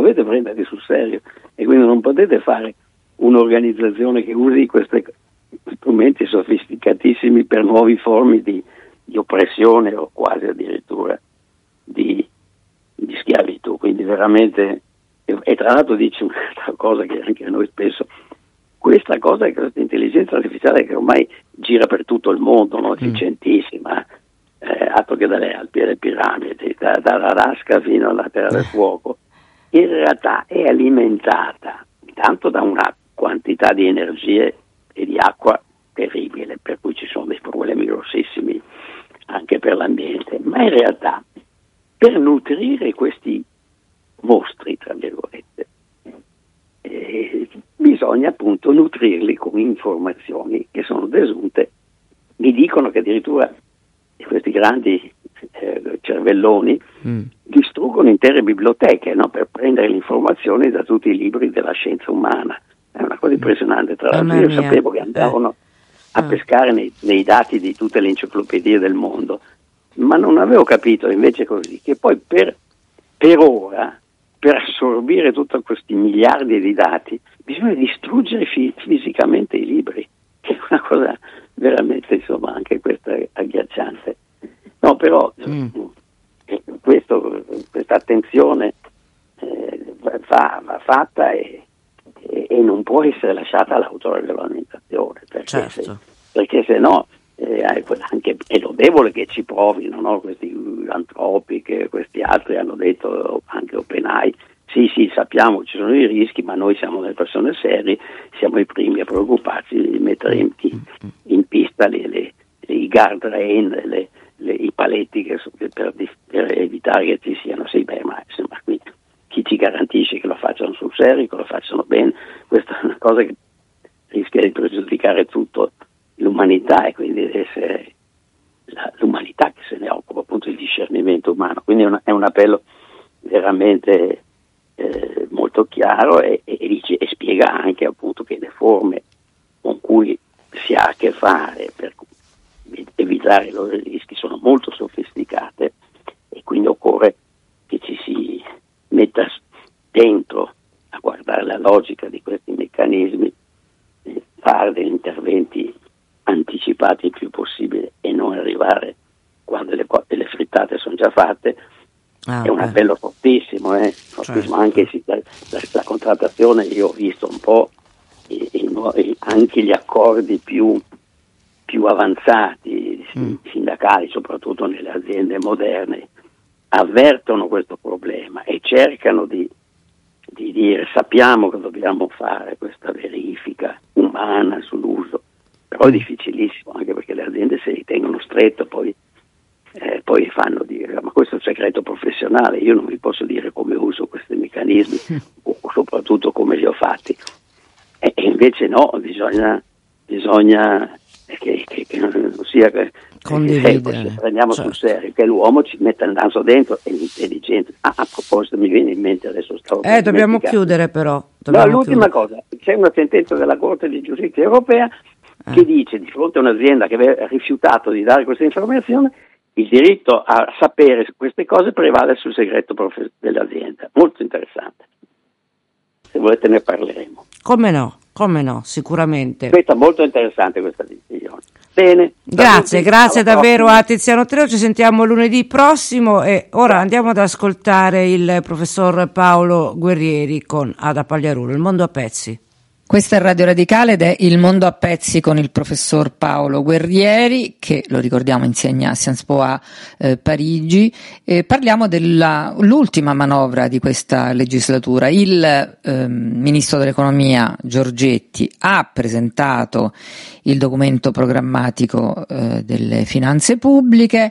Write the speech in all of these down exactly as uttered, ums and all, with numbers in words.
dovete prenderli sul serio, e quindi non potete fare un'organizzazione che usi questi strumenti sofisticatissimi per nuove forme di, di oppressione o quasi addirittura di, di schiavitù. Quindi veramente, e, e tra l'altro dice un'altra cosa che anche a noi spesso, questa cosa è questa intelligenza artificiale che ormai gira per tutto il mondo, no? Efficientissima, eh, altro che dalle Alpi alle piramidi, da, dall'Alaska fino alla Terra del Fuoco, in realtà è alimentata tanto da una quantità di energie e di acqua terribile, per cui ci sono dei problemi grossissimi anche per l'ambiente, ma in realtà per nutrire questi mostri, tra virgolette, eh, bisogna appunto nutrirli con informazioni che sono desunte. Mi dicono che addirittura questi grandi eh, cervelloni mm. distruggono intere biblioteche, no? Per prendere le informazioni da tutti i libri della scienza umana. È una cosa impressionante. Tra l'altro io mia. sapevo che andavano eh. a pescare nei, nei dati di tutte le enciclopedie del mondo, ma non avevo capito invece così, che poi per, per ora, per assorbire tutti questi miliardi di dati, bisogna distruggere fi- fisicamente i libri, che è una cosa veramente, insomma, anche questa agghiacciante. No, però mm. questo, questa attenzione eh, va, va fatta e, e, e non può essere lasciata all'autoregolamentazione, perché, certo. se, perché se no eh, anche è lodevole che ci provino, no? Questi Anthropic, questi altri hanno detto, anche OpenAI, sì sì sappiamo ci sono i rischi, ma noi siamo delle persone serie, siamo i primi a preoccuparci di mettere in, in pista le, le, le, i guardrail, le, le, i paletti che, per, per evitare che ci siano. Sì, beh, ma insomma, qui chi ci garantisce che lo facciano sul serio, che lo facciano bene? Questa è una cosa che rischia di pregiudicare tutto l'umanità, e quindi deve essere la, l'umanità che se ne occupa, appunto, il discernimento umano. Quindi è, una, è un appello veramente eh, molto chiaro, e, e, dice, e spiega anche appunto che le forme con cui si ha a che fare per evitare i loro rischi sono molto sofisticate, e quindi occorre che ci si metta dentro a guardare la logica di questi meccanismi, eh, fare degli interventi anticipati il più possibile e non arrivare quando le, le frittate sono già fatte. Ah, è un appello eh. fortissimo, eh? fortissimo. Certo. Anche sì, la, la, la contrattazione, io ho visto un po' e, e, e anche gli accordi più, più avanzati mm. sindacali, soprattutto nelle aziende moderne, avvertono questo problema e cercano di, di dire sappiamo che dobbiamo fare questa verifica umana sull'uso, però è difficilissimo, anche perché le aziende se li tengono stretto, poi Eh, poi fanno dire ma questo è un segreto professionale, io non vi posso dire come uso questi meccanismi o soprattutto come li ho fatti, e, e invece no, bisogna bisogna che, che, che non sia che, che se prendiamo certo. sul serio che l'uomo ci metta il naso dentro e l'intelligenza. Ah, a proposito mi viene in mente adesso stavo eh dobbiamo chiudere però dobbiamo no, l'ultima chiudere. cosa, c'è una sentenza della Corte di Giustizia Europea eh. che dice, di fronte a un'azienda che aveva rifiutato di dare questa informazione, il diritto a sapere queste cose prevale sul segreto prof- dell'azienda. Molto interessante. Se volete ne parleremo. Come no, come no, sicuramente. Questa è molto interessante questa decisione. Bene. Grazie, grazie davvero a Tiziano Treu, ci sentiamo lunedì prossimo e ora andiamo ad ascoltare il professor Paolo Guerrieri con Ada Pagliarulo, Il mondo a pezzi. Questa è Radio Radicale ed è Il mondo a pezzi con il professor Paolo Guerrieri, che lo ricordiamo insegna a Sciences Po a eh, Parigi. Eh, parliamo dell'ultima manovra di questa legislatura. Il eh, ministro dell'economia Giorgetti ha presentato il documento programmatico eh, delle finanze pubbliche.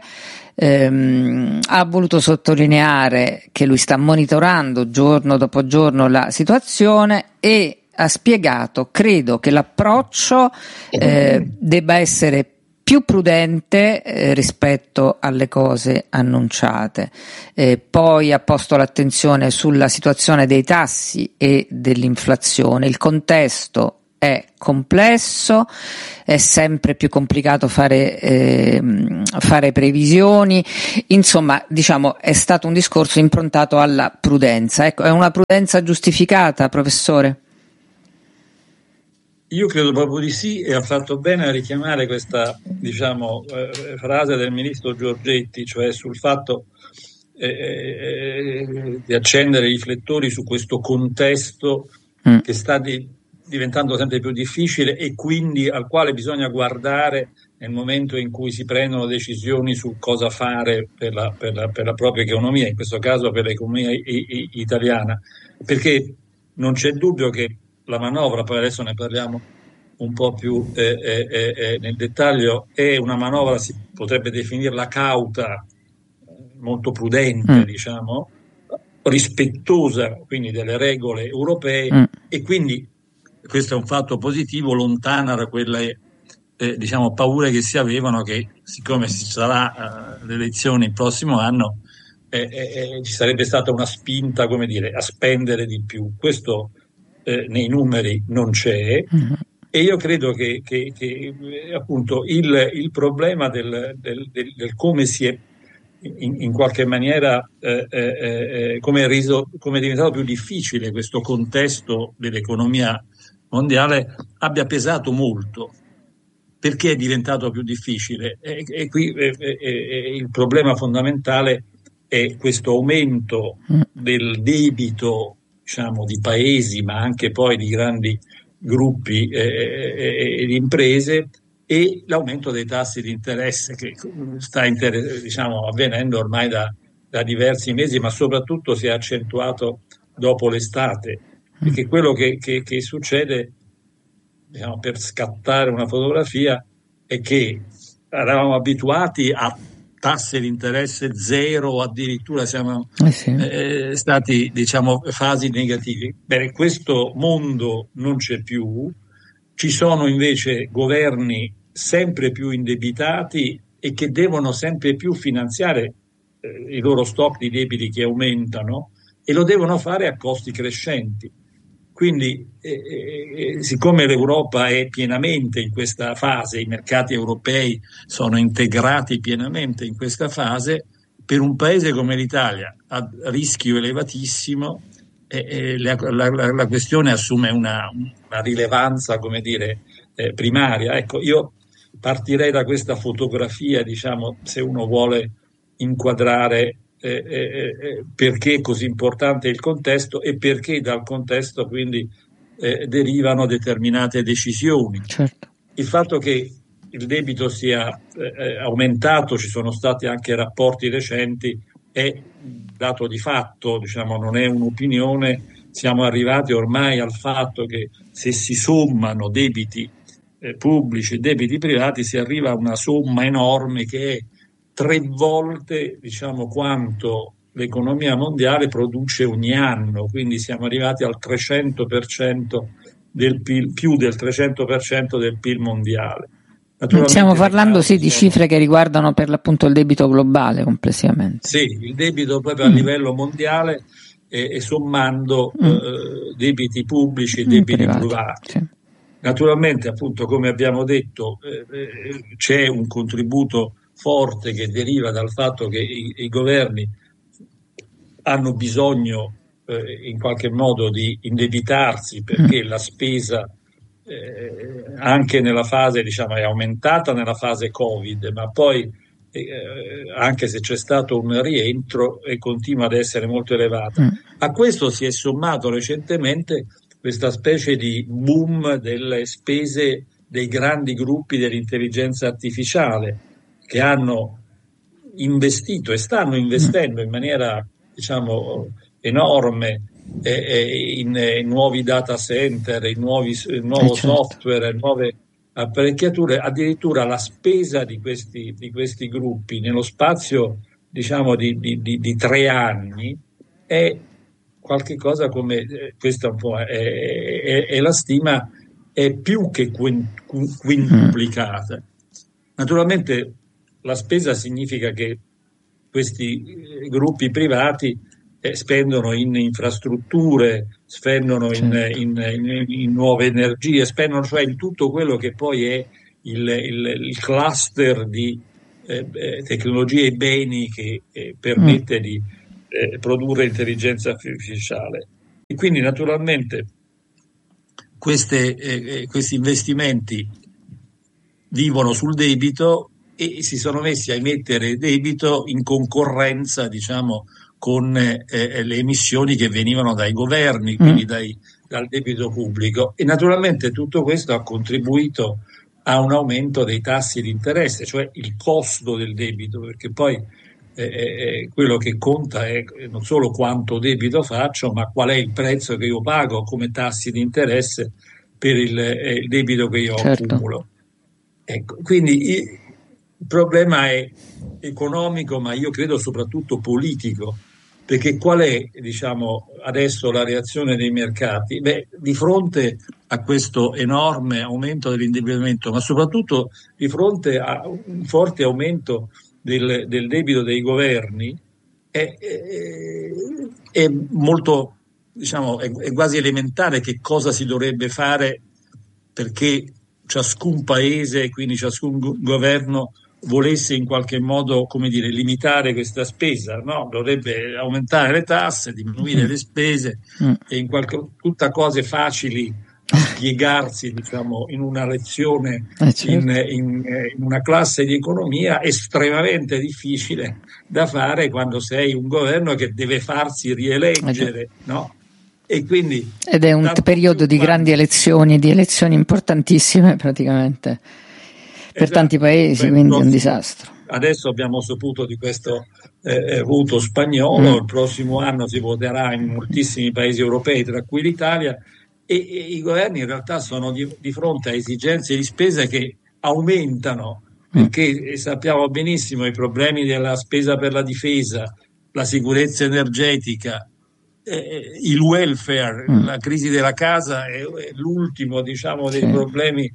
Ehm, ha voluto sottolineare che lui sta monitorando giorno dopo giorno la situazione e ha spiegato, credo che l'approccio eh, debba essere più prudente eh, rispetto alle cose annunciate. Eh, poi ha posto l'attenzione sulla situazione dei tassi e dell'inflazione. Il contesto è complesso, è sempre più complicato fare, eh, fare previsioni, insomma, diciamo, è stato un discorso improntato alla prudenza. Ecco, è una prudenza giustificata, professore? Io credo proprio di sì, e ha fatto bene a richiamare questa, diciamo, eh, frase del ministro Giorgetti, cioè sul fatto eh, eh, di accendere i riflettori su questo contesto mm. che sta di, diventando sempre più difficile e quindi al quale bisogna guardare nel momento in cui si prendono decisioni su cosa fare per la, per la, per la propria economia, in questo caso per l'economia i, i, italiana, perché non c'è dubbio che la manovra, poi adesso ne parliamo un po' più eh, eh, eh, nel dettaglio, è una manovra, si potrebbe definirla cauta, molto prudente, mm. diciamo, rispettosa quindi delle regole europee mm. e quindi questo è un fatto positivo, lontana da quelle eh, diciamo paure che si avevano che siccome ci sarà uh, l'elezione il prossimo anno eh, eh, ci sarebbe stata una spinta, come dire, a spendere di più. Questo Eh, nei numeri non c'è mm-hmm. e io credo che, che, che appunto il, il problema del, del, del, del come si è in, in qualche maniera eh, eh, come, è reso, come è diventato più difficile questo contesto dell'economia mondiale abbia pesato molto. Perché è diventato più difficile? E, e qui e, e, il problema fondamentale è questo aumento mm. del debito, diciamo, di paesi, ma anche poi di grandi gruppi e eh, di imprese, e l'aumento dei tassi di interesse che sta inter- diciamo, avvenendo ormai da, da diversi mesi, ma soprattutto si è accentuato dopo l'estate, perché quello che, che, che succede, diciamo, per scattare una fotografia, è che eravamo abituati a tasse di interesse zero o addirittura siamo eh sì. eh, stati, diciamo, fasi negativi. Bene, questo mondo non c'è più, ci sono invece governi sempre più indebitati e che devono sempre più finanziare eh, i loro stock di debiti che aumentano e lo devono fare a costi crescenti. Quindi eh, eh, siccome l'Europa è pienamente in questa fase, i mercati europei sono integrati pienamente in questa fase, per un paese come l'Italia a rischio elevatissimo eh, eh, la, la, la questione assume una, una rilevanza, come dire, eh, primaria. Ecco, io partirei da questa fotografia, diciamo, se uno vuole inquadrare Eh, eh, perché è così importante il contesto e perché dal contesto quindi eh, derivano determinate decisioni. Certo. Il fatto che il debito sia eh, aumentato, ci sono stati anche rapporti recenti, è dato di fatto, diciamo, non è un'opinione, siamo arrivati ormai al fatto che se si sommano debiti eh, pubblici e debiti privati si arriva a una somma enorme che è tre volte, diciamo, quanto l'economia mondiale produce ogni anno, quindi siamo arrivati al trecento per cento del P I L, più del trecento per cento del P I L mondiale. Stiamo parlando sì di cifre che riguardano per l'appunto il debito globale complessivamente. Sì, il debito proprio mm. a livello mondiale e, e sommando mm. eh, debiti pubblici e debiti privati. privati. Sì. Naturalmente, appunto, come abbiamo detto, eh, c'è un contributo forte che deriva dal fatto che i, i governi hanno bisogno eh, in qualche modo di indebitarsi perché mm. la spesa eh, anche nella fase, diciamo, è aumentata nella fase Covid, ma poi eh, anche se c'è stato un rientro e continua ad essere molto elevata. Mm. A questo si è sommato recentemente questa specie di boom delle spese dei grandi gruppi dell'intelligenza artificiale, che hanno investito e stanno investendo in maniera, diciamo, enorme eh, eh, in, eh, in nuovi data center, in nuovi in nuovo eh certo. software, in nuove apparecchiature. Addirittura la spesa di questi, di questi gruppi nello spazio, diciamo, di, di, di, di tre anni è qualche cosa come eh, questa un po' è, è, è la stima, è più che quintuplicata. Naturalmente la spesa significa che questi gruppi privati eh, spendono in infrastrutture, spendono in, Certo. in, in, in nuove energie, spendono cioè in tutto quello che poi è il, il, il cluster di eh, eh, tecnologie e beni che eh, permette Mm. di eh, produrre intelligenza artificiale. E quindi naturalmente queste, eh, questi investimenti vivono sul debito e si sono messi a emettere debito in concorrenza, diciamo, con eh, le emissioni che venivano dai governi, quindi Mm. dai, dal debito pubblico. E naturalmente tutto questo ha contribuito a un aumento dei tassi di interesse, cioè il costo del debito, perché poi eh, eh, quello che conta è non solo quanto debito faccio, ma qual è il prezzo che io pago come tassi di interesse per il, eh, il debito che io Certo. accumulo. Ecco, quindi il problema è economico, ma io credo soprattutto politico, perché qual è, diciamo, adesso la reazione dei mercati? Beh, di fronte a questo enorme aumento dell'indebitamento, ma soprattutto di fronte a un forte aumento del, del debito dei governi, è, è, è molto, diciamo, è, è quasi elementare che cosa si dovrebbe fare perché ciascun paese, quindi ciascun go- governo volesse in qualche modo, come dire, limitare questa spesa, no? Dovrebbe aumentare le tasse, diminuire Mm. le spese, Mm. e in qualche, tutta cose facili a spiegarsi, diciamo, in una lezione, Eh, certo. in, in, eh, in una classe di economia, estremamente difficile da fare quando sei un governo che deve farsi Eh, già. rieleggere, no? E quindi Ed è un tanto periodo più di grandi quando elezioni, di elezioni importantissime praticamente per Esatto, tanti paesi, beh, quindi è un prossimo- disastro. adesso abbiamo saputo di questo eh, voto spagnolo, Mm. il prossimo anno si voterà in moltissimi paesi europei, tra cui l'Italia, e, e i governi in realtà sono di, di fronte a esigenze di spesa che aumentano, Mm. perché sappiamo benissimo i problemi della spesa per la difesa, la sicurezza energetica, eh, il welfare, Mm. la crisi della casa è, è l'ultimo, diciamo, dei Sì. problemi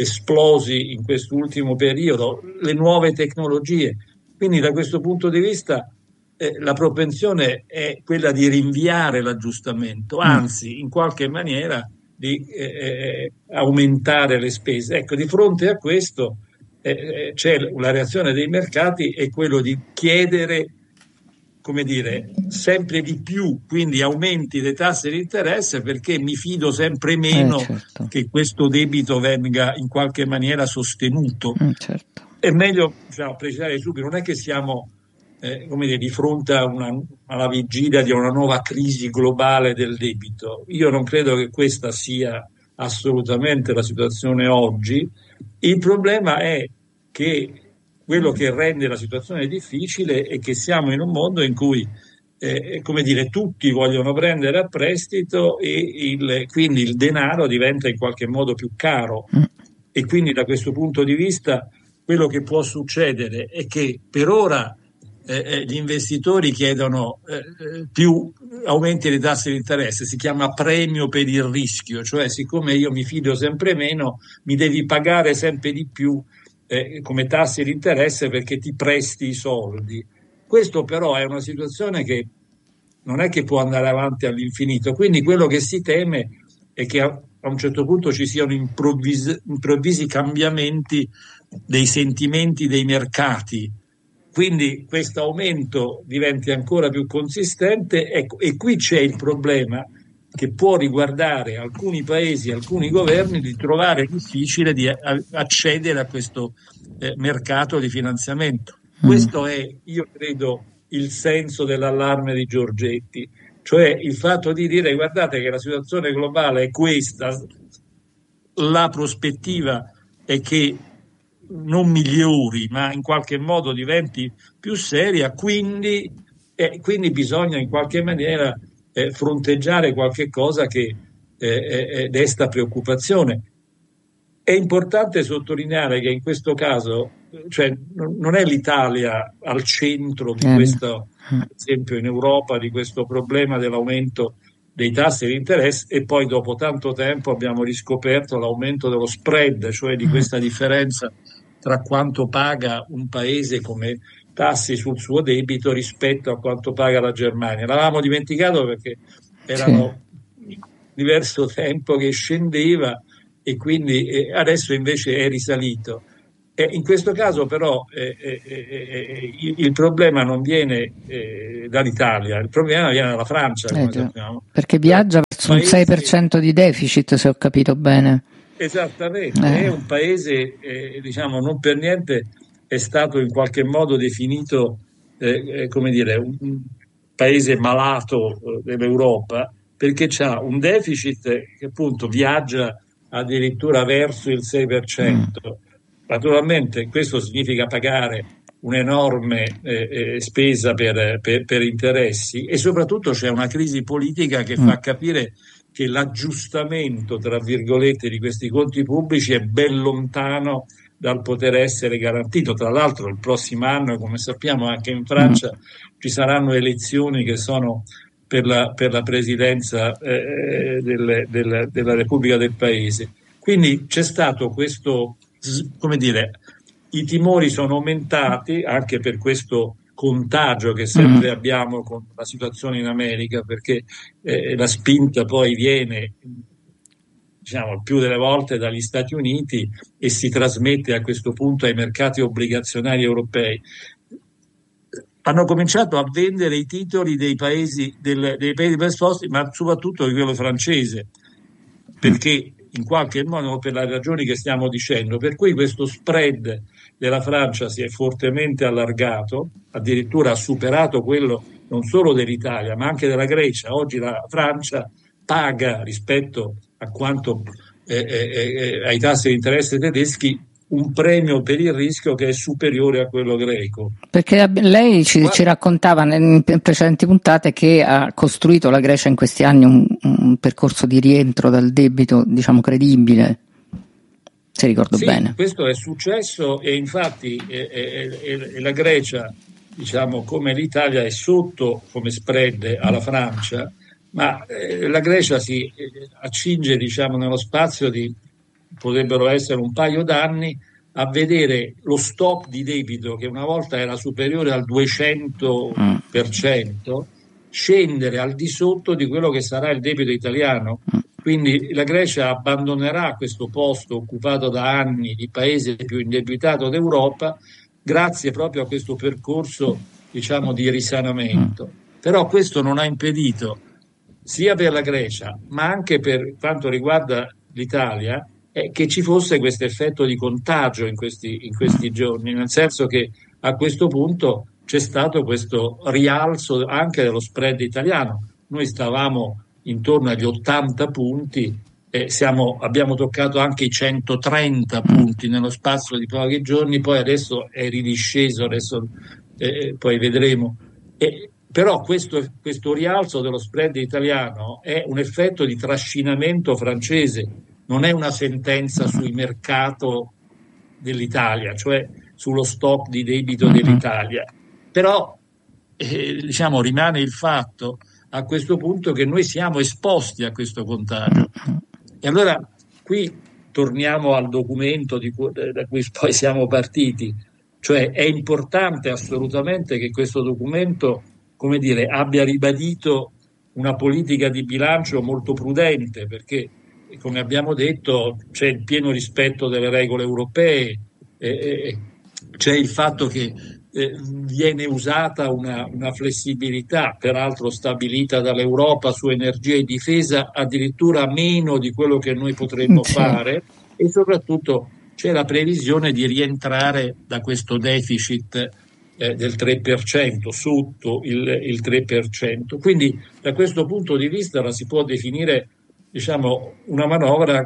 esplosi in quest'ultimo periodo, le nuove tecnologie. Quindi da questo punto di vista eh, la propensione è quella di rinviare l'aggiustamento, Mm. anzi in qualche maniera di eh, aumentare le spese. Ecco, di fronte a questo eh, c'è la reazione dei mercati, è quello di chiedere, come dire, sempre di più, quindi aumenti dei tassi di interesse, perché mi fido sempre Eh, meno certo. che questo debito venga in qualche maniera sostenuto. Mm, certo. È meglio, diciamo, precisare subito, non è che siamo eh, come dire, di fronte a una, alla vigilia di una nuova crisi globale del debito. Io non credo che questa sia assolutamente la situazione oggi. Il problema è che quello che rende la situazione difficile è che siamo in un mondo in cui eh, come dire, tutti vogliono prendere a prestito e il, quindi il denaro diventa in qualche modo più caro. Mm. E quindi da questo punto di vista quello che può succedere è che per ora eh, gli investitori chiedono eh, più aumenti dei tassi di interesse, si chiama premio per il rischio, cioè siccome io mi fido sempre meno, mi devi pagare sempre di più eh, come tassi di interesse perché ti presti i soldi. Questo però è una situazione che non è che può andare avanti all'infinito, quindi quello che si teme è che a, a un certo punto ci siano improvvisi, improvvisi cambiamenti dei sentimenti dei mercati, quindi questo aumento diventi ancora più consistente, ecco, e qui c'è il problema che può riguardare alcuni paesi, alcuni governi, di trovare difficile di accedere a questo eh, mercato di finanziamento. Mm. Questo è, io credo, il senso dell'allarme di Giorgetti, cioè il fatto di dire guardate che la situazione globale è questa, la prospettiva è che non migliori, ma in qualche modo diventi più seria, quindi, eh, quindi bisogna in qualche maniera eh, fronteggiare qualche cosa che eh, eh, desta preoccupazione. È importante sottolineare che in questo caso, cioè, non è l'Italia al centro di questo, ad esempio in Europa, di questo problema dell'aumento dei tassi di interesse, e poi dopo tanto tempo abbiamo riscoperto l'aumento dello spread, cioè di questa differenza tra quanto paga un paese come tassi sul suo debito rispetto a quanto paga la Germania. L'avevamo dimenticato perché erano sì. diverso tempo che scendeva e quindi eh, adesso invece è risalito. Eh, in questo caso però eh, eh, eh, il, il problema non viene eh, dall'Italia, il problema viene dalla Francia, come eh, sappiamo. Perché viaggia verso un sei per cento di deficit, se ho capito bene. Esattamente, eh. è un paese, eh, diciamo, non per niente è stato in qualche modo definito, eh, come dire, un, un paese malato eh, dell'Europa, perché ha un deficit che appunto viaggia addirittura verso il sei per cento. Mm. Naturalmente questo significa pagare un'enorme eh, eh, spesa per, per, per interessi e soprattutto c'è una crisi politica che mm. fa capire che l'aggiustamento, tra virgolette, di questi conti pubblici è ben lontano dal poter essere garantito. Tra l'altro il prossimo anno, come sappiamo, anche in Francia mm. ci saranno elezioni che sono per la, per la presidenza eh, del, del, della Repubblica del Paese. Quindi c'è stato questo, come dire, i timori sono aumentati anche per questo contagio che sempre mm. abbiamo con la situazione in America, perché eh, la spinta poi viene, diciamo, il più delle volte dagli Stati Uniti e si trasmette a questo punto ai mercati obbligazionari europei. Hanno cominciato a vendere i titoli dei paesi, del, dei paesi esposti, ma soprattutto di quello francese, perché in qualche modo, per le ragioni che stiamo dicendo, per cui questo spread della Francia si è fortemente allargato, addirittura ha superato quello non solo dell'Italia ma anche della Grecia. Oggi la Francia paga rispetto a quanto eh, eh, ai tassi di interesse tedeschi un premio per il rischio che è superiore a quello greco. Perché lei ci, ci raccontava in precedenti puntate che ha costruito la Grecia in questi anni un, un percorso di rientro dal debito, diciamo, credibile, se ricordo sì, bene. Questo è successo e infatti eh, eh, eh, la Grecia, diciamo, come l'Italia, è sotto come spread alla Francia, ma eh, la Grecia si eh, accinge, diciamo, nello spazio di potrebbero essere un paio d'anni a vedere lo stock di debito, che una volta era superiore al duecento per cento, scendere al di sotto di quello che sarà il debito italiano. Quindi la Grecia abbandonerà questo posto occupato da anni di paese più indebitato d'Europa grazie proprio a questo percorso, diciamo, di risanamento. Però questo non ha impedito, sia per la Grecia ma anche per quanto riguarda l'Italia, eh, che ci fosse questo effetto di contagio in questi, in questi giorni, nel senso che a questo punto c'è stato questo rialzo anche dello spread italiano. Noi stavamo intorno agli ottanta punti, eh, siamo, abbiamo toccato anche i centotrenta punti nello spazio di pochi giorni, poi adesso è ridisceso, adesso eh, poi vedremo. Eh, però questo, questo rialzo dello spread italiano è un effetto di trascinamento francese, non è una sentenza sul mercato dell'Italia, cioè sullo stock di debito dell'Italia. Però eh, diciamo, rimane il fatto a questo punto che noi siamo esposti a questo contagio. E allora qui torniamo al documento di cui, da cui poi siamo partiti, cioè è importante assolutamente che questo documento, come dire, abbia ribadito una politica di bilancio molto prudente, perché come abbiamo detto c'è il pieno rispetto delle regole europee, eh, c'è il fatto che eh, viene usata una, una flessibilità, peraltro stabilita dall'Europa, su energia e difesa addirittura meno di quello che noi potremmo sì. fare, e soprattutto c'è la previsione di rientrare da questo deficit eh, del tre per cento, sotto il, il tre per cento. Quindi da questo punto di vista la si può definire, diciamo, una manovra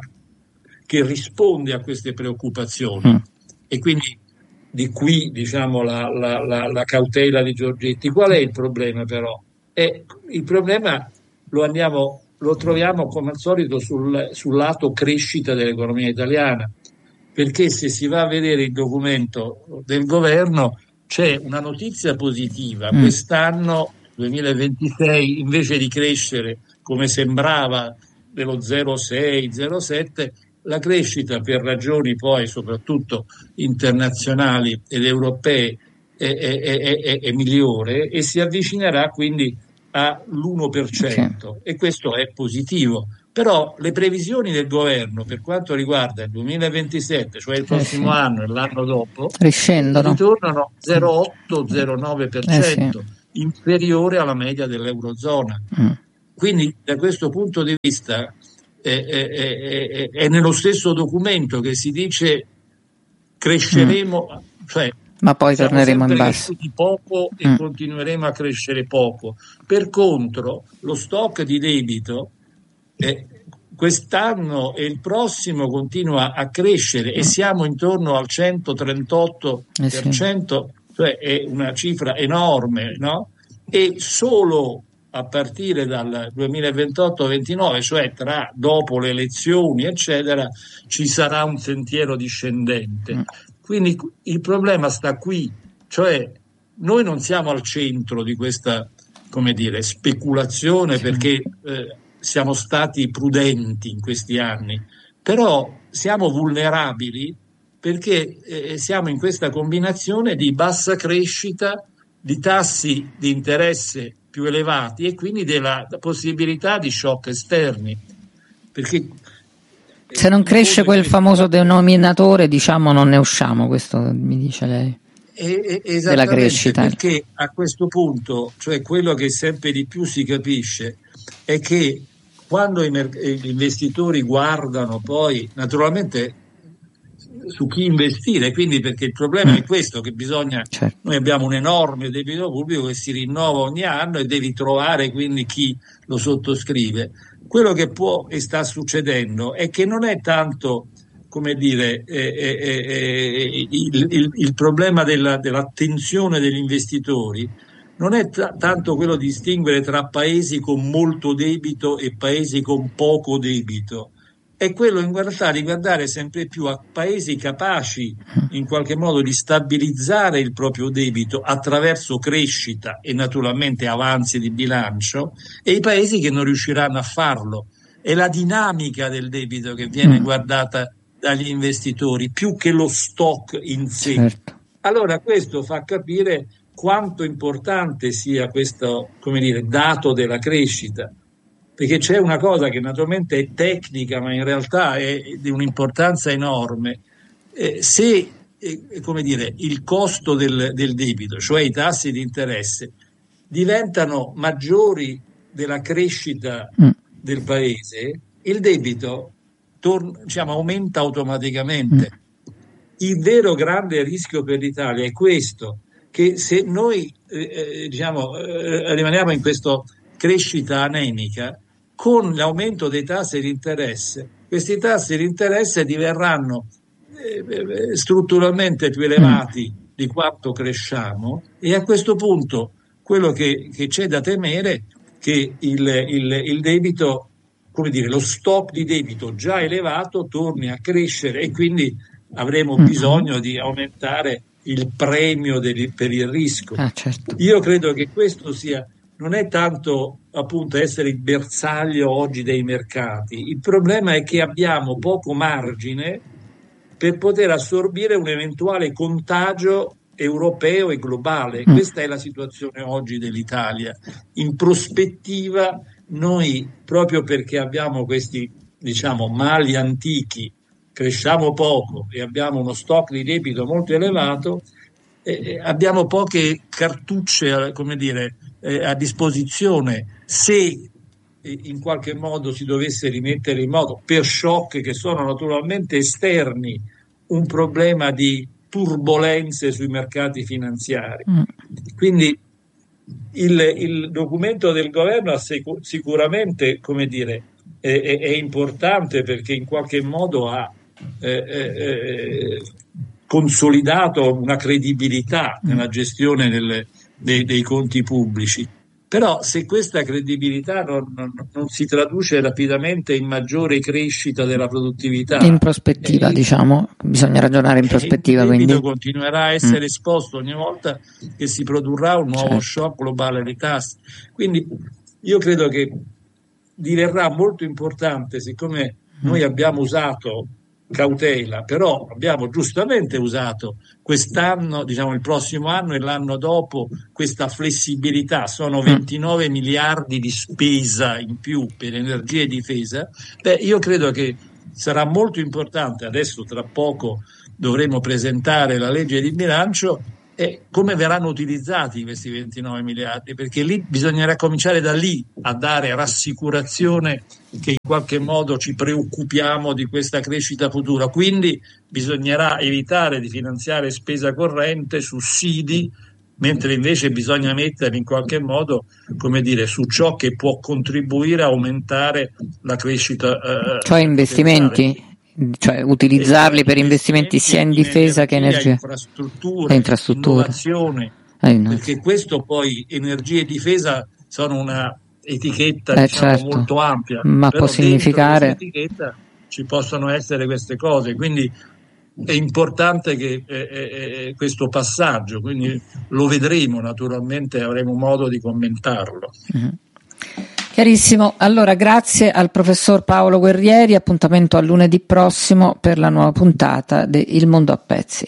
che risponde a queste preoccupazioni. Mm. E quindi di qui, diciamo, la, la, la, la cautela di Giorgetti. Qual è il problema però? Eh, il problema lo, andiamo, lo troviamo come al solito sul, sul lato crescita dell'economia italiana, perché se si va a vedere il documento del governo c'è una notizia positiva. Mm. Quest'anno, duemilaventisei, invece di crescere come sembrava dello zero virgola sei zero virgola sette, la crescita, per ragioni poi soprattutto internazionali ed europee, è, è, è, è, è migliore e si avvicinerà quindi all'uno per cento, okay. E questo è positivo. Però le previsioni del governo per quanto riguarda il duemilaventisette, cioè il prossimo eh sì. anno e l'anno dopo, riscendono, ritornano zero virgola otto zero virgola nove per cento, eh sì. inferiore alla media dell'Eurozona. Mm. Quindi da questo punto di vista è, è, è, è nello stesso documento che si dice cresceremo, mm. cioè ma poi torneremo in basso. Siamo cresciuti poco e mm. continueremo a crescere poco. Per contro, lo stock di debito eh, quest'anno e il prossimo continua a crescere mm. e siamo intorno al centotrentotto per cento, eh sì. cioè è una cifra enorme, no? E solo a partire dal duemilaventotto ventinove, cioè tra dopo le elezioni, eccetera, ci sarà un sentiero discendente. Mm. Quindi il problema sta qui, cioè noi non siamo al centro di questa, come dire, speculazione, sì. perché eh, siamo stati prudenti in questi anni, però siamo vulnerabili perché eh, siamo in questa combinazione di bassa crescita, di tassi di interesse più elevati e quindi della possibilità di shock esterni. Perché se non cresce quel famoso denominatore, diciamo, non ne usciamo, questo mi dice lei. E, e, della crescita. Perché a questo punto, cioè quello che sempre di più si capisce è che quando i mer- gli investitori guardano poi, naturalmente, su chi investire, quindi perché il problema mm. è questo, che bisogna, certo. noi abbiamo un enorme debito pubblico che si rinnova ogni anno e devi trovare quindi chi lo sottoscrive. Quello che può e sta succedendo è che non è tanto, come dire, eh, eh, eh, il, il, il problema della, dell'attenzione degli investitori, non è t- tanto quello di distinguere tra paesi con molto debito e paesi con poco debito, è quello in realtà di guardare sempre più a paesi capaci in qualche modo di stabilizzare il proprio debito attraverso crescita e naturalmente avanzi di bilancio e i paesi che non riusciranno a farlo. È la dinamica del debito che viene guardata dagli investitori più che lo stock in sé. Certo. Allora questo fa capire quanto importante sia questo, come dire, dato della crescita. Perché c'è una cosa che naturalmente è tecnica, ma in realtà è di un'importanza enorme. Eh, se, eh, come dire, il costo del, del debito, cioè i tassi di interesse, diventano maggiori della crescita mm. del paese, il debito torna, diciamo, aumenta automaticamente. Mm. Il vero grande rischio per l'Italia è questo, che se noi eh, diciamo, eh, rimaniamo in questa crescita anemica, con l'aumento dei tassi di interesse, questi tassi di interesse diverranno eh, strutturalmente più elevati mm. di quanto cresciamo e a questo punto quello che, che c'è da temere è che il, il, il debito, come dire, lo stock di debito già elevato torni a crescere e quindi avremo mm. bisogno di aumentare il premio del, per il rischio. Ah, certo. Io credo che questo sia non è tanto appunto essere il bersaglio oggi dei mercati, il problema è che abbiamo poco margine per poter assorbire un eventuale contagio europeo e globale. Mm. Questa è la situazione oggi dell'Italia. In prospettiva noi, proprio perché abbiamo questi, diciamo, mali antichi, cresciamo poco e abbiamo uno stock di debito molto elevato, eh, abbiamo poche cartucce, come dire, eh, a disposizione se eh, in qualche modo si dovesse rimettere in moto per shock che sono naturalmente esterni un problema di turbolenze sui mercati finanziari. Mm. Quindi il, il documento del governo ha sicur- sicuramente, come dire, è, è, è importante perché in qualche modo ha eh, eh, consolidato una credibilità nella gestione delle, dei, dei conti pubblici. Però se questa credibilità non, non, non si traduce rapidamente in maggiore crescita della produttività, in prospettiva, eh, diciamo, bisogna ragionare in prospettiva. Il debito quindi continuerà a essere mm. esposto ogni volta che si produrrà un nuovo certo. shock globale dei tassi. Quindi io credo che diverrà molto importante, siccome mm. noi abbiamo usato cautela, però abbiamo giustamente usato quest'anno, diciamo il prossimo anno e l'anno dopo, questa flessibilità. Sono ventinove miliardi di spesa in più per energia e difesa. Beh, io credo che sarà molto importante, adesso tra poco dovremo presentare la legge di bilancio, e come verranno utilizzati questi ventinove miliardi, perché lì bisognerà cominciare da lì a dare rassicurazione che in qualche modo ci preoccupiamo di questa crescita futura. Quindi bisognerà evitare di finanziare spesa corrente, sussidi, mentre invece bisogna metterli in qualche modo, come dire, su ciò che può contribuire a aumentare la crescita. Eh, cioè investimenti? Cioè utilizzarli per investimenti sia in difesa che energia, infrastrutture, infrastrutture. innovazione, Eh, no. perché questo poi energia e difesa sono una etichetta eh, diciamo, certo. molto ampia, ma però può significare dentro questa etichetta ci possono essere queste cose, quindi è importante che eh, eh, questo passaggio, quindi lo vedremo naturalmente, avremo modo di commentarlo. Mm-hmm. Chiarissimo, allora grazie al professor Paolo Guerrieri, appuntamento a lunedì prossimo per la nuova puntata di Il Mondo a Pezzi.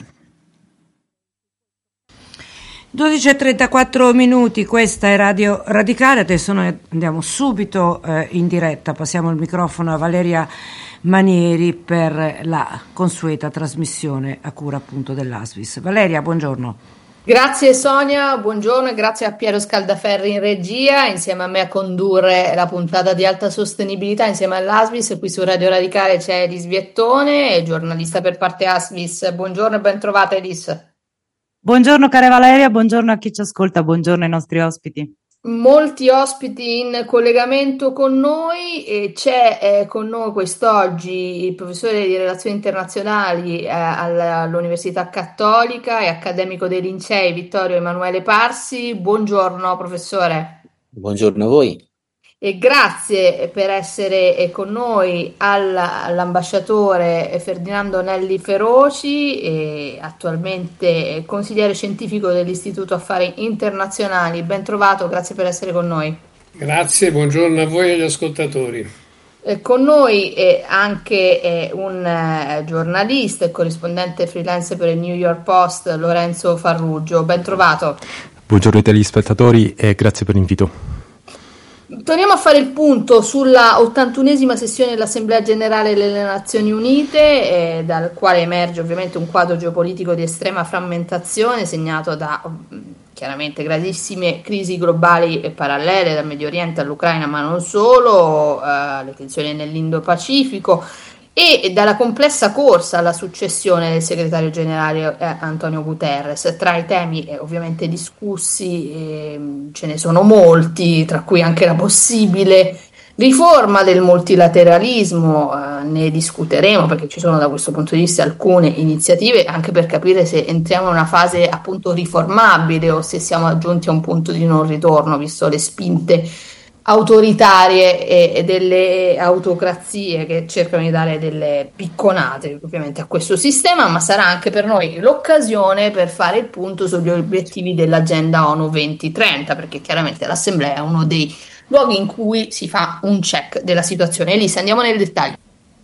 dodici e trentaquattro minuti, questa è Radio Radicale, adesso noi andiamo subito eh, in diretta, passiamo il microfono a Valeria Manieri per la consueta trasmissione a cura appunto dell'Asvis. Valeria, buongiorno. Grazie Sonia, buongiorno e grazie a Piero Scaldaferri in regia, insieme a me a condurre la puntata di alta sostenibilità insieme all'Asvis, e qui su Radio Radicale c'è Elis Viettone, giornalista per parte Asvis. Buongiorno e ben trovata Elis. Buongiorno cara Valeria, buongiorno a chi ci ascolta, buongiorno ai nostri ospiti. Molti ospiti in collegamento con noi e c'è eh, con noi quest'oggi il professore di relazioni internazionali eh, all'Università Cattolica e accademico dei Lincei Vittorio Emanuele Parsi. Buongiorno professore. Buongiorno a voi. E grazie per essere con noi all'ambasciatore Ferdinando Nelli Feroci, e attualmente consigliere scientifico dell'Istituto Affari Internazionali. Ben trovato, grazie per essere con noi. Grazie, buongiorno a voi e agli ascoltatori. Eh, con noi è anche eh, un eh, giornalista e corrispondente freelance per il New York Post, Lorenzo Farruggio. Ben trovato. Buongiorno agli spettatori e grazie per l'invito. Torniamo a fare il punto sulla ottantunesima sessione dell'Assemblea Generale delle Nazioni Unite, eh, dal quale emerge ovviamente un quadro geopolitico di estrema frammentazione segnato da chiaramente gravissime crisi globali e parallele, dal Medio Oriente all'Ucraina, ma non solo, eh, le tensioni nell'Indo-Pacifico e dalla complessa corsa alla successione del segretario generale eh, Antonio Guterres. Tra i temi eh, ovviamente discussi eh, ce ne sono molti, tra cui anche la possibile riforma del multilateralismo, eh, ne discuteremo perché ci sono da questo punto di vista alcune iniziative, anche per capire se entriamo in una fase appunto riformabile o se siamo giunti a un punto di non ritorno, visto le spinte autoritarie e, e delle autocrazie che cercano di dare delle picconate ovviamente a questo sistema, ma sarà anche per noi l'occasione per fare il punto sugli obiettivi dell'agenda ONU duemilatrenta, perché chiaramente l'Assemblea è uno dei luoghi in cui si fa un check della situazione. Elisa, andiamo nel dettaglio.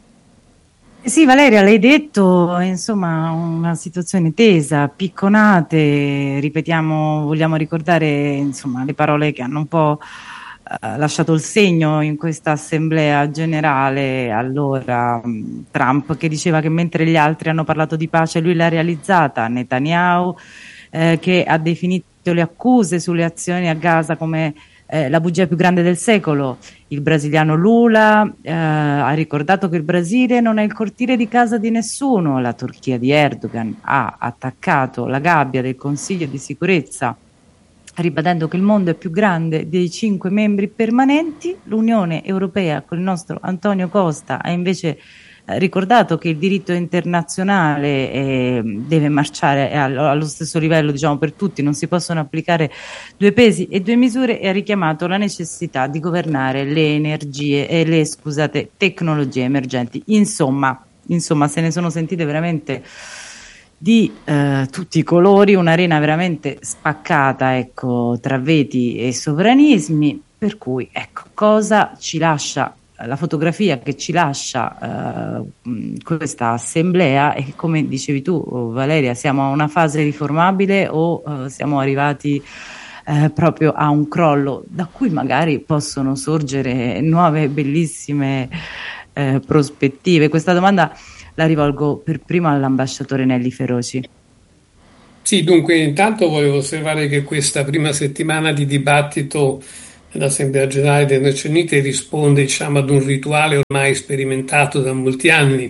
Sì, Valeria, l'hai detto, insomma, una situazione tesa, picconate, ripetiamo, vogliamo ricordare insomma le parole che hanno un po' lasciato il segno in questa assemblea generale. Allora Trump che diceva che mentre gli altri hanno parlato di pace lui l'ha realizzata, Netanyahu eh, che ha definito le accuse sulle azioni a Gaza come eh, la bugia più grande del secolo, il brasiliano Lula eh, ha ricordato che il Brasile non è il cortile di casa di nessuno, la Turchia di Erdogan ha attaccato la gabbia del Consiglio di sicurezza ribadendo che il mondo è più grande dei cinque membri permanenti. L'Unione Europea con il nostro Antonio Costa ha invece eh, ricordato che il diritto internazionale eh, deve marciare allo, allo stesso livello, diciamo, per tutti, non si possono applicare due pesi e due misure, e ha richiamato la necessità di governare le energie e le scusate tecnologie emergenti. Insomma, insomma se ne sono sentite veramente di eh, tutti i colori, un'arena veramente spaccata, ecco, tra veti e sovranismi, per cui ecco, cosa ci lascia la fotografia che ci lascia uh, questa assemblea è che, come dicevi tu, Valeria, siamo a una fase riformabile o uh, siamo arrivati uh, proprio a un crollo da cui magari possono sorgere nuove bellissime uh, prospettive. Questa domanda la rivolgo per primo all'ambasciatore Nelli Feroci. Sì, dunque intanto volevo osservare che questa prima settimana di dibattito l'Assemblea Generale delle Nazioni Unite risponde, diciamo, ad un rituale ormai sperimentato da molti anni.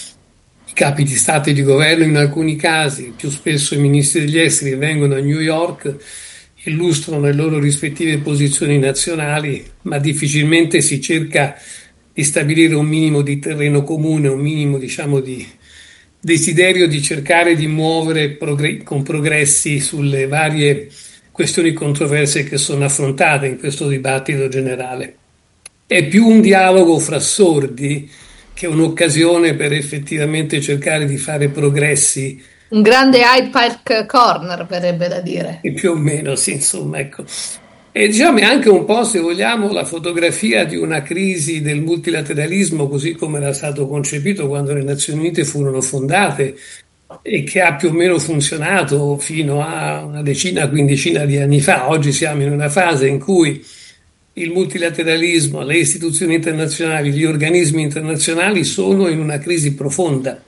I capi di Stato e di governo, in alcuni casi, più spesso i ministri degli esteri, vengono a New York, illustrano le loro rispettive posizioni nazionali, ma difficilmente si cerca di stabilire un minimo di terreno comune, un minimo, diciamo, di desiderio di cercare di muovere progr- con progressi sulle varie questioni controverse che sono affrontate in questo dibattito generale. È più un dialogo fra sordi che un'occasione per effettivamente cercare di fare progressi. Un grande Hyde Park Corner, verrebbe da dire. E più o meno, sì, insomma, ecco. E diciamo è anche un po', se vogliamo, la fotografia di una crisi del multilateralismo così come era stato concepito quando le Nazioni Unite furono fondate, e che ha più o meno funzionato fino a una decina, quindicina di anni fa. Oggi siamo in una fase in cui il multilateralismo, le istituzioni internazionali, gli organismi internazionali sono in una crisi profonda,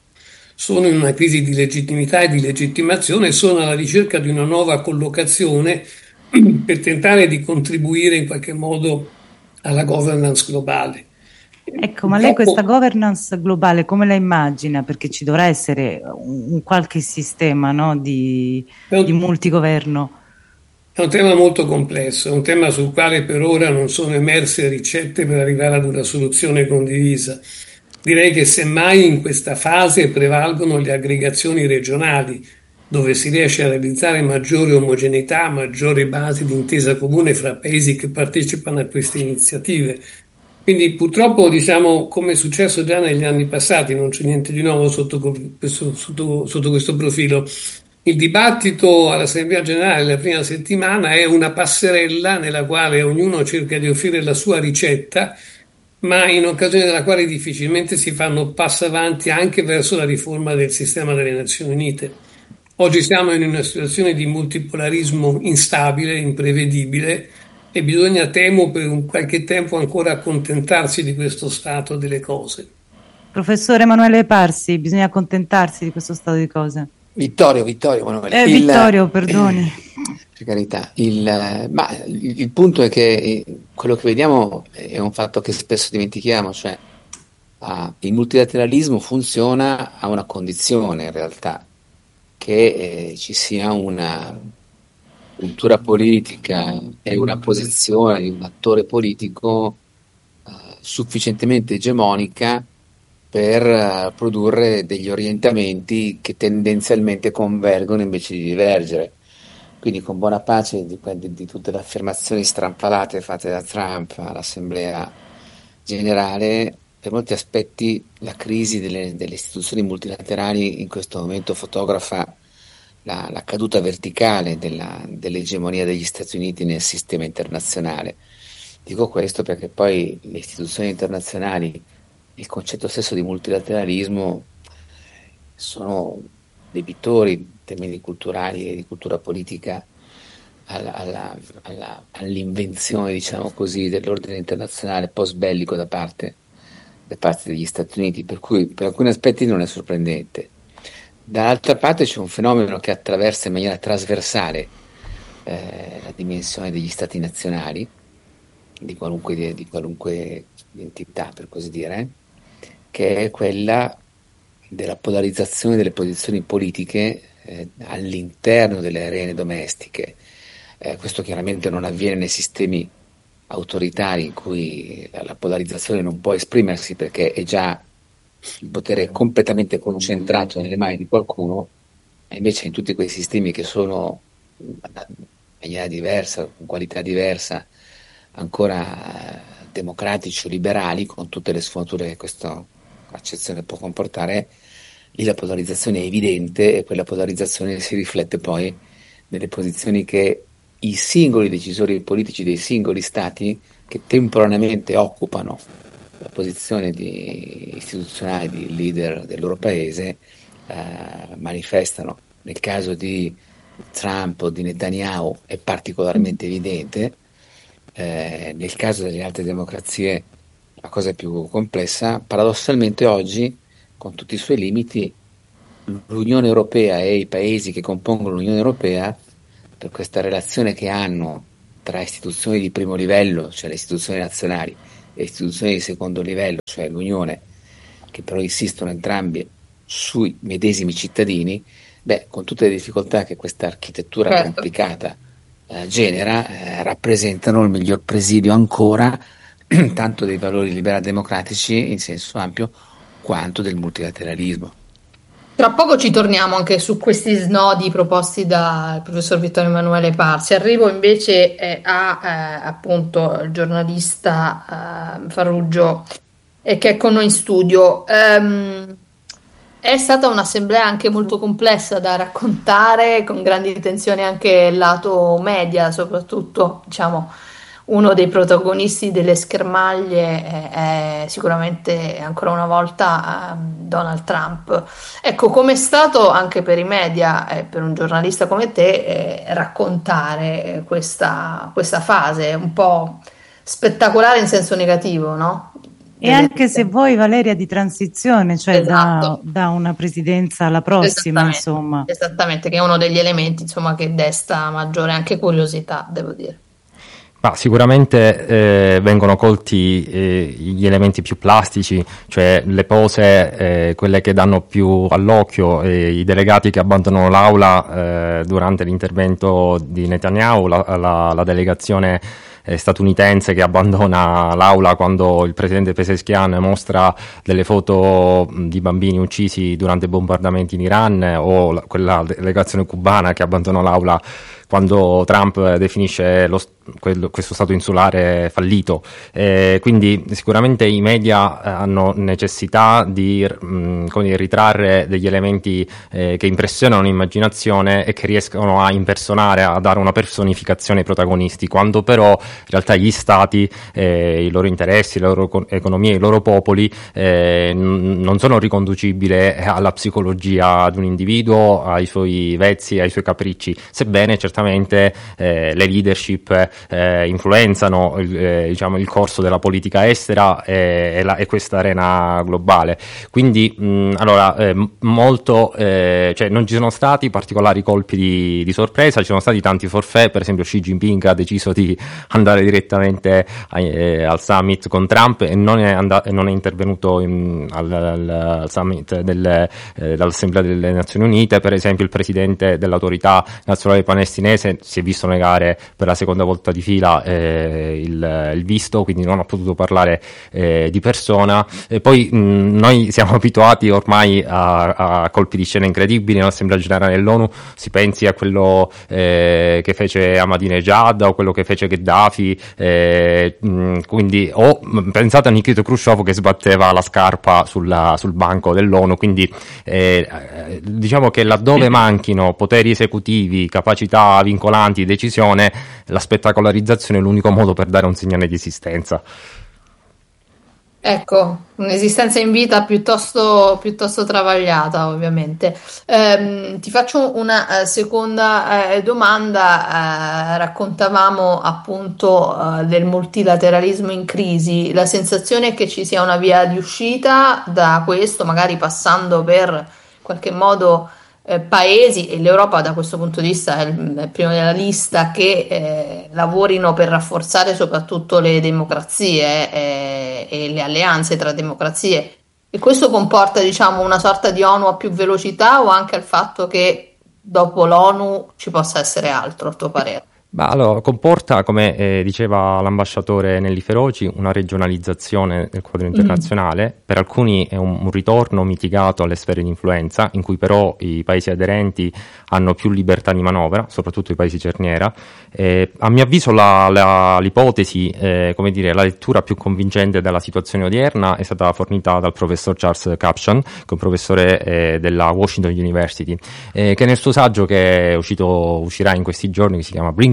sono in una crisi di legittimità e di legittimazione, sono alla ricerca di una nuova collocazione per tentare di contribuire in qualche modo alla governance globale. Ecco, ma lei questa governance globale come la immagina? Perché ci dovrà essere un, un qualche sistema, no, di, un, di multigoverno. È un tema molto complesso, è un tema sul quale per ora non sono emerse ricette per arrivare ad una soluzione condivisa. Direi che semmai in questa fase prevalgono le aggregazioni regionali, dove si riesce a realizzare maggiore omogeneità, maggiori basi di intesa comune fra paesi che partecipano a queste iniziative. Quindi purtroppo, diciamo, come è successo già negli anni passati, non c'è niente di nuovo sotto questo, sotto, sotto questo profilo. Il dibattito all'Assemblea Generale la prima settimana è una passerella nella quale ognuno cerca di offrire la sua ricetta, ma in occasione della quale difficilmente si fanno passi avanti anche verso la riforma del sistema delle Nazioni Unite. Oggi siamo in una situazione di multipolarismo instabile, imprevedibile, e bisogna, temo, per un qualche tempo ancora accontentarsi di questo stato delle cose. Professore Emanuele Parsi, bisogna accontentarsi di questo stato di cose. Vittorio, Vittorio Emanuele. Eh, il, Vittorio, perdoni. Per carità, il, ma il, il punto è che quello che vediamo è un fatto che spesso dimentichiamo, cioè uh, il multilateralismo funziona a una condizione in realtà, che eh, ci sia una cultura politica e una posizione di un attore politico uh, sufficientemente egemonica per uh, produrre degli orientamenti che tendenzialmente convergono invece di divergere. Quindi, con buona pace di, di, di tutte le affermazioni strampalate fatte da Trump all'Assemblea Generale, per molti aspetti la crisi delle, delle istituzioni multilaterali in questo momento fotografa La, la caduta verticale della, dell'egemonia degli Stati Uniti nel sistema internazionale. Dico questo perché poi le istituzioni internazionali, il concetto stesso di multilateralismo, sono debitori in termini culturali e di cultura politica alla, alla, alla, all'invenzione, diciamo così, dell'ordine internazionale post bellico da parte, da parte degli Stati Uniti, per cui per alcuni aspetti non è sorprendente. Dall'altra parte c'è un fenomeno che attraversa in maniera trasversale eh, la dimensione degli stati nazionali, di qualunque, di qualunque entità, per così dire, che è quella della polarizzazione delle posizioni politiche eh, all'interno delle arene domestiche. Eh, questo chiaramente non avviene nei sistemi autoritari in cui la, la polarizzazione non può esprimersi perché è già il potere è completamente concentrato nelle mani di qualcuno, e invece in tutti quei sistemi che sono in maniera diversa, con qualità diversa, ancora eh, democratici o liberali, con tutte le sfumature che questa accezione può comportare, lì la polarizzazione è evidente e quella polarizzazione si riflette poi nelle posizioni che i singoli decisori politici dei singoli stati che temporaneamente occupano la posizione di, istituzionale di leader del loro paese eh, manifestano. Nel caso di Trump o di Netanyahu è particolarmente evidente, eh, nel caso delle altre democrazie la cosa è più complessa. Paradossalmente oggi, con tutti i suoi limiti, l'Unione Europea e i paesi che compongono l'Unione Europea, per questa relazione che hanno tra istituzioni di primo livello, cioè le istituzioni nazionali, e istituzioni di secondo livello, cioè l'Unione, che però insistono entrambi sui medesimi cittadini, beh, con tutte le difficoltà che questa architettura certo. complicata eh, genera, eh, rappresentano il miglior presidio ancora tanto dei valori liberal-democratici in senso ampio quanto del multilateralismo. Tra poco ci torniamo anche su questi snodi proposti dal professor Vittorio Emanuele Parsi. Arrivo invece eh, a eh, appunto il giornalista eh, Farrugio eh, che è con noi in studio. Um, è stata un'assemblea anche molto complessa da raccontare, con grandi tensioni anche il lato media, soprattutto diciamo uno dei protagonisti delle schermaglie è, è sicuramente ancora una volta um, Donald Trump. Ecco, com'è stato anche per i media e eh, per un giornalista come te eh, raccontare questa, questa fase un po' spettacolare in senso negativo, no? E anche se vuoi, Valeria, di transizione, cioè esatto. da, da una presidenza alla prossima, insomma. Esattamente, che è uno degli elementi insomma che desta maggiore anche curiosità, devo dire. Ma sicuramente eh, vengono colti eh, gli elementi più plastici, cioè le pose, eh, quelle che danno più all'occhio, eh, i delegati che abbandonano l'aula eh, durante l'intervento di Netanyahu, la, la, la delegazione eh, statunitense che abbandona l'aula quando il presidente Pezeshkian mostra delle foto di bambini uccisi durante i bombardamenti in Iran, o la, quella delegazione cubana che abbandona l'aula quando Trump definisce lo, quello, questo stato insulare fallito. Eh, quindi sicuramente i media hanno necessità di mh, come dire, ritrarre degli elementi eh, che impressionano l'immaginazione e che riescono a impersonare, a dare una personificazione ai protagonisti, quando però in realtà gli stati, eh, i loro interessi, le loro economie, i loro popoli eh, n- non sono riconducibili alla psicologia di un individuo, ai suoi vezzi, ai suoi capricci, sebbene certamente Eh, le leadership eh, influenzano il, eh, diciamo, il corso della politica estera e, e, la, e questa arena globale. Quindi mh, allora eh, molto eh, cioè non ci sono stati particolari colpi di, di sorpresa, ci sono stati tanti forfait. Per esempio Xi Jinping ha deciso di andare direttamente a, eh, al summit con Trump e non è, and- non è intervenuto in, al, al, al summit del, eh, dell'Assemblea delle Nazioni Unite. Per esempio il presidente dell'autorità nazionale palestinese si è visto negare per la seconda volta di fila eh, il, il visto, quindi non ha potuto parlare eh, di persona. E poi mh, noi siamo abituati ormai a, a colpi di scena incredibili nell'Assemblea Generale dell'ONU, si pensi a quello eh, che fece Ahmadinejad o quello che fece Gheddafi, eh, mh, quindi o mh, pensate a Nikita Khrushchev che sbatteva la scarpa sulla, sul banco dell'ONU. Quindi eh, diciamo che laddove manchino poteri esecutivi, capacità vincolanti di decisione, la spettacolarizzazione è l'unico modo per dare un segnale di esistenza. Ecco, un'esistenza in vita piuttosto, piuttosto travagliata, ovviamente. Ehm, ti faccio una eh, seconda eh, domanda. Eh, raccontavamo appunto eh, del multilateralismo in crisi. La sensazione è che ci sia una via di uscita da questo, magari passando per in qualche modo Eh, paesi, e l'Europa da questo punto di vista è il, è il primo della lista, che eh, lavorino per rafforzare soprattutto le democrazie eh, e le alleanze tra democrazie, e questo comporta diciamo una sorta di ONU a più velocità, o anche il fatto che dopo l'ONU ci possa essere altro, a tuo parere? Beh, allora, comporta, come eh, diceva l'ambasciatore Nelly Feroci, una regionalizzazione del quadro internazionale. Mm. Per alcuni è un, un ritorno mitigato alle sfere di influenza, in cui però i paesi aderenti hanno più libertà di manovra, soprattutto i paesi cerniera. Eh, a mio avviso la, la, l'ipotesi, eh, come dire, la lettura più convincente della situazione odierna è stata fornita dal professor Charles Kupchan, che è un professore eh, della Washington University, eh, che nel suo saggio, che è uscito, uscirà in questi giorni, che si chiama Bringing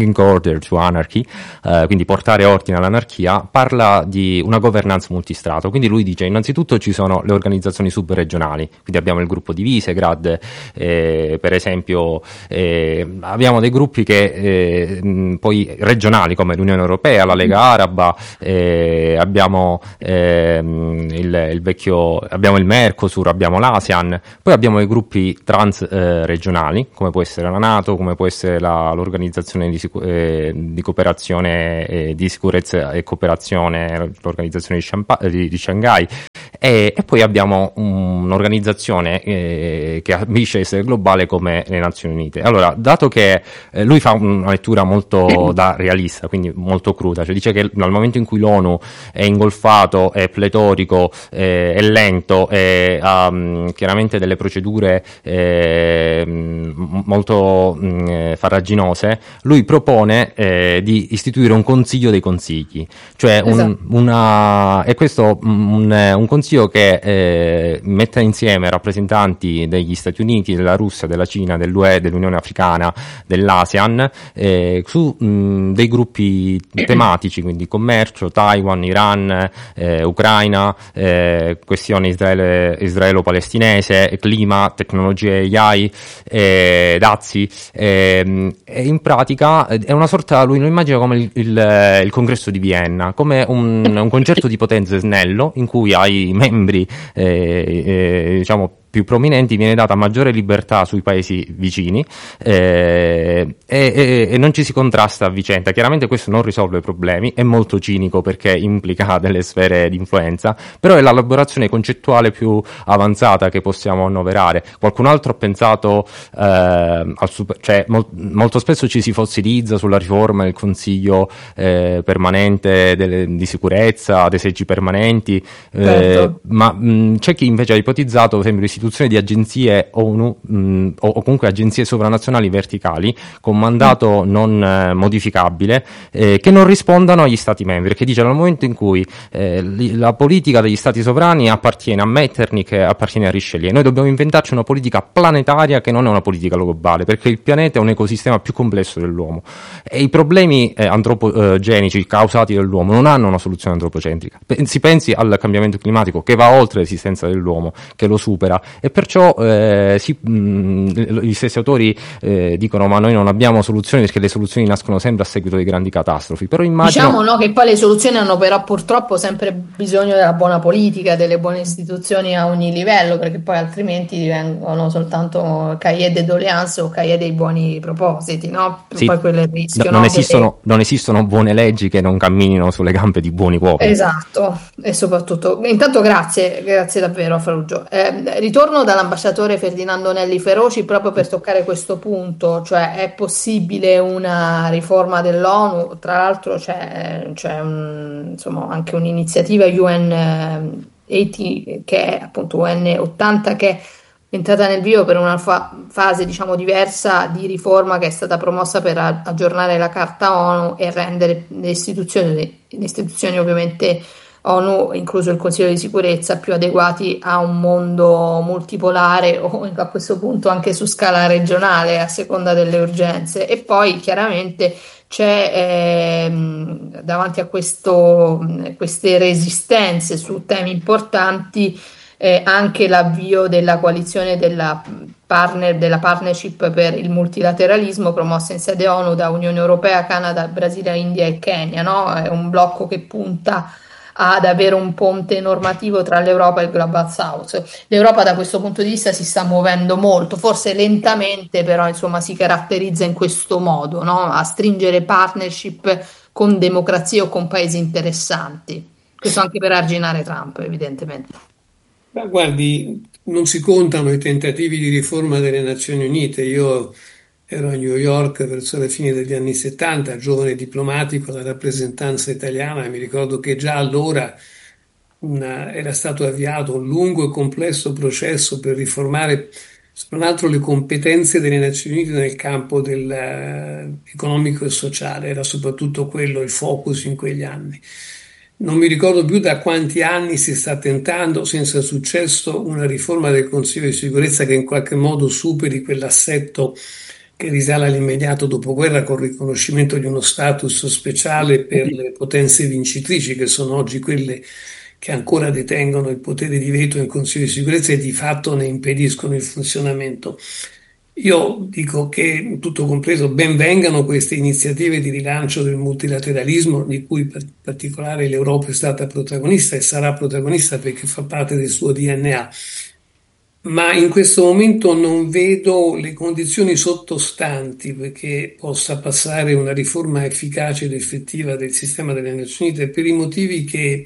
bring order to anarchy, eh, quindi portare ordine all'anarchia, parla di una governance multistrato. Quindi lui dice innanzitutto ci sono le organizzazioni subregionali, quindi abbiamo il gruppo di Visegrad, eh, per esempio eh, abbiamo dei gruppi che eh, mh, poi regionali come l'Unione Europea, la Lega Araba, eh, abbiamo eh, il, il vecchio, abbiamo il Mercosur, abbiamo l'ASEAN, poi abbiamo i gruppi trans eh, regionali come può essere la NATO, come può essere la, l'organizzazione di, sicu- eh, di cooperazione eh, di sicurezza e cooperazione, l'organizzazione di, Shampa- di, di Shanghai, e, e poi abbiamo un'organizzazione eh, che ambisce a essere globale come le Nazioni Unite. Allora, dato che eh, lui fa una lettura molto da realista, quindi molto cruda, cioè dice che dal momento in cui l'ONU è ingolfato, è pletorico, eh, è lento, e ha mh, chiaramente delle procedure eh, mh, molto mh, farraginose, lui propone eh, di istituire un consiglio dei consigli, cioè un, esatto. una, e questo un, un consiglio che eh, metta insieme rappresentanti degli Stati Uniti, della Russia, della Cina, dell'U E, dell'Unione Africana, dell'ASEAN, eh, su mh, dei gruppi tematici, quindi commercio, Taiwan, Iran, eh, Ucraina, eh, questione Israele, israelo-palestinese, clima, tecnologie A I, eh, dazi, eh, e in pratica è una sorta, lui lo immagina come il, il, il congresso di Vienna, come un, un concerto di potenze snello in cui ai membri eh, eh, diciamo più prominenti viene data maggiore libertà sui paesi vicini eh, e, e, e non ci si contrasta a vicenda. Chiaramente questo non risolve problemi, è molto cinico perché implica delle sfere di influenza, però è l'elaborazione concettuale più avanzata che possiamo annoverare. Qualcun altro ha pensato eh, al super, cioè mol, molto spesso ci si fossilizza sulla riforma del Consiglio eh, permanente delle, di sicurezza, dei seggi permanenti, eh, certo. ma mh, c'è chi invece ha ipotizzato per esempio istituzione di agenzie ONU mh, o, o comunque agenzie sovranazionali verticali con mandato mm. non eh, modificabile eh, che non rispondano agli stati membri, che dice nel momento in cui eh, li, la politica degli stati sovrani appartiene a Metternich e appartiene a Richelieu, noi dobbiamo inventarci una politica planetaria che non è una politica globale, perché il pianeta è un ecosistema più complesso dell'uomo e i problemi eh, antropogenici causati dall'uomo non hanno una soluzione antropocentrica. Si pensi al cambiamento climatico che va oltre l'esistenza dell'uomo, che lo supera, e perciò eh, si, mh, gli stessi autori eh, dicono ma noi non abbiamo soluzioni perché le soluzioni nascono sempre a seguito di grandi catastrofi, però immagino... Diciamo no, che poi le soluzioni hanno però purtroppo sempre bisogno della buona politica, delle buone istituzioni a ogni livello, perché poi altrimenti divengono soltanto cahiers de doléances o cahiers dei buoni propositi, no? Sì. Poi quello è il rischio. No, no? non, esistono, non esistono buone leggi che non camminino sulle gambe di buoni uomini. Esatto, e soprattutto intanto grazie, grazie davvero Farugio. Eh, ritorno dall'ambasciatore Ferdinando Nelli Feroci proprio per toccare questo punto, cioè è possibile una riforma dell'ONU? Tra l'altro c'è, c'è un, insomma, anche un'iniziativa U N ottanta che è appunto U N ottanta che è entrata nel vivo per una fa- fase diciamo diversa di riforma che è stata promossa per a- aggiornare la Carta ONU e rendere le istituzioni, le istituzioni ovviamente ONU, incluso il Consiglio di sicurezza, più adeguati a un mondo multipolare o a questo punto anche su scala regionale a seconda delle urgenze. E poi chiaramente c'è ehm, davanti a questo, queste resistenze su temi importanti eh, anche l'avvio della coalizione della, partner, della partnership per il multilateralismo promossa in sede ONU da Unione Europea, Canada, Brasile, India e Kenya, no? È un blocco che punta ad avere un ponte normativo tra l'Europa e il Global South. L'Europa da questo punto di vista si sta muovendo molto, forse lentamente, però insomma si caratterizza in questo modo, no? A stringere partnership con democrazie o con paesi interessanti. Questo anche per arginare Trump, evidentemente. Ma guardi, non si contano i tentativi di riforma delle Nazioni Unite. Io ero a New York verso la fine degli anni settanta, giovane diplomatico alla rappresentanza italiana, e mi ricordo che già allora una, era stato avviato un lungo e complesso processo per riformare, tra l'altro, le competenze delle Nazioni Unite nel campo del, uh, economico e sociale. Era soprattutto quello il focus in quegli anni. Non mi ricordo più da quanti anni si sta tentando, senza successo, una riforma del Consiglio di sicurezza che in qualche modo superi quell'assetto che risale all'immediato dopoguerra col riconoscimento di uno status speciale per le potenze vincitrici, che sono oggi quelle che ancora detengono il potere di veto in Consiglio di sicurezza e di fatto ne impediscono il funzionamento. Io dico che, tutto compreso, ben vengano queste iniziative di rilancio del multilateralismo, di cui in particolare l'Europa è stata protagonista e sarà protagonista perché fa parte del suo D N A. Ma in questo momento non vedo le condizioni sottostanti perché possa passare una riforma efficace ed effettiva del sistema delle Nazioni Unite, per i motivi che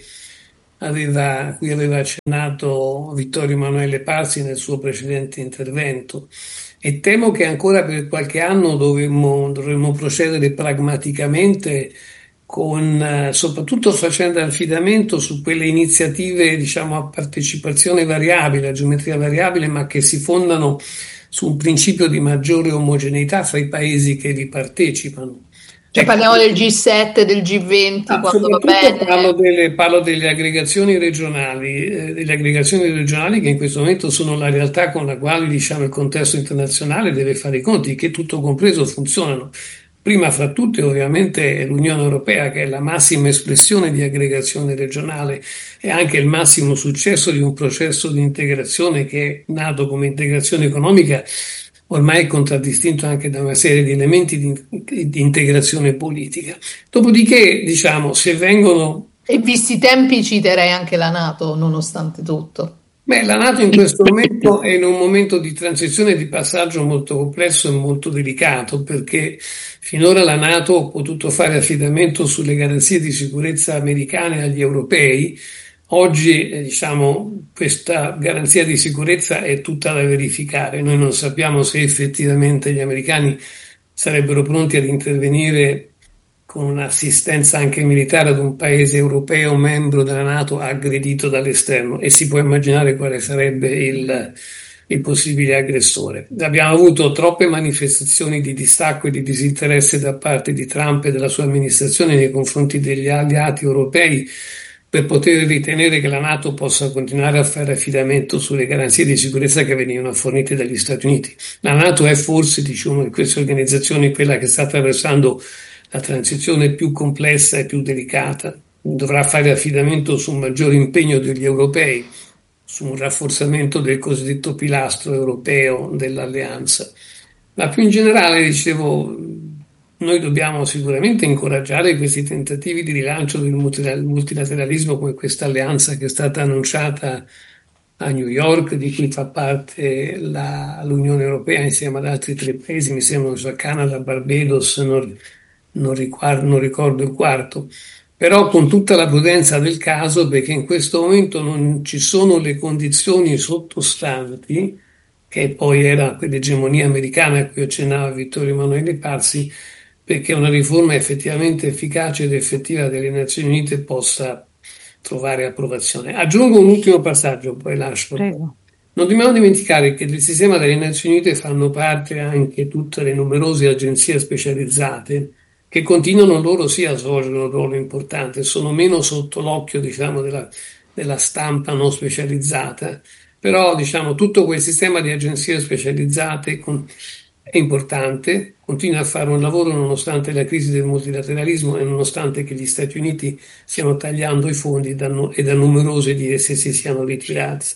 aveva, a cui aveva accennato Vittorio Emanuele Parsi nel suo precedente intervento. E temo che ancora per qualche anno dovremmo, dovremmo procedere pragmaticamente, con, eh, soprattutto facendo affidamento su quelle iniziative, diciamo, a partecipazione variabile, a geometria variabile, ma che si fondano su un principio di maggiore omogeneità fra i paesi che vi partecipano. Cioè parliamo del G sette, del G venti, Ah, quando va soprattutto bene. parlo delle, parlo delle aggregazioni regionali, eh, delle aggregazioni regionali che in questo momento sono la realtà con la quale, diciamo, il contesto internazionale deve fare i conti, che tutto compreso funzionano. Prima fra tutte ovviamente è l'Unione Europea, che è la massima espressione di aggregazione regionale e anche il massimo successo di un processo di integrazione che è nato come integrazione economica, ormai è contraddistinto anche da una serie di elementi di, di integrazione politica. Dopodiché, diciamo, se vengono... E visti i tempi citerei anche la NATO, nonostante tutto. Beh, la NATO in questo momento è in un momento di transizione e di passaggio molto complesso e molto delicato, perché finora la NATO ha potuto fare affidamento sulle garanzie di sicurezza americane agli europei. Oggi, eh, diciamo, questa garanzia di sicurezza è tutta da verificare. Noi non sappiamo se effettivamente gli americani sarebbero pronti ad intervenire con un'assistenza anche militare ad un paese europeo membro della NATO aggredito dall'esterno, e si può immaginare quale sarebbe il, il possibile aggressore. Abbiamo avuto troppe manifestazioni di distacco e di disinteresse da parte di Trump e della sua amministrazione nei confronti degli alleati europei per poter ritenere che la NATO possa continuare a fare affidamento sulle garanzie di sicurezza che venivano fornite dagli Stati Uniti. La NATO è forse, diciamo, di queste organizzazioni quella che sta attraversando la transizione più complessa e più delicata. Dovrà fare affidamento su un maggiore impegno degli europei, su un rafforzamento del cosiddetto pilastro europeo dell'alleanza. Ma più in generale, dicevo, noi dobbiamo sicuramente incoraggiare questi tentativi di rilancio del multilateralismo, come questa alleanza che è stata annunciata a New York, di cui fa parte la, l'Unione Europea insieme ad altri tre paesi, mi sembra, cioè Canada, Barbados, non, non, ricordo, non ricordo il quarto, però con tutta la prudenza del caso, perché in questo momento non ci sono le condizioni sottostanti, che poi era quell'egemonia americana a cui accennava Vittorio Emanuele Parsi, perché una riforma effettivamente efficace ed effettiva delle Nazioni Unite possa trovare approvazione. Aggiungo un ultimo passaggio, poi lascio. Prego. Non dobbiamo dimenticare che del sistema delle Nazioni Unite fanno parte anche tutte le numerose agenzie specializzate che continuano loro sì a svolgere un ruolo importante, sono meno sotto l'occhio, diciamo, della, della stampa non specializzata, però, diciamo, tutto quel sistema di agenzie specializzate con, è importante, continua a fare un lavoro nonostante la crisi del multilateralismo e nonostante che gli Stati Uniti stiano tagliando i fondi da, e da numerose di esse si siano ritirati.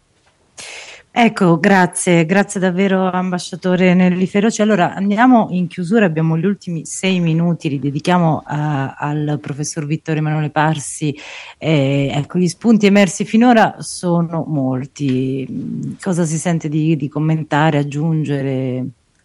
Ecco, grazie, grazie davvero ambasciatore Nelli Feroci. Allora andiamo in chiusura, abbiamo gli ultimi sei minuti, li dedichiamo a, al professor Vittorio Emanuele Parsi. Eh, ecco, gli spunti emersi finora sono molti. Cosa si sente di, di commentare, aggiungere?